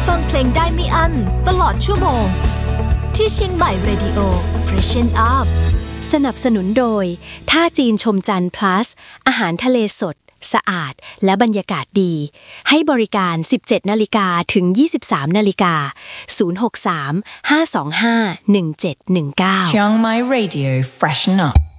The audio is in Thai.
ฟังเพลงได้ไม่อั้นตลอดชั่วโมงที่เชียงใหม่ Radio Freshen Up สนับสนุนโดยท่าจีนชมจันทร์ plus อาหารทะเลสดสะอาดและบรรยากาศดีให้บริการ 17:00 นถึง 23:00 น063 525 1719 Chiang Mai Radio Freshen Up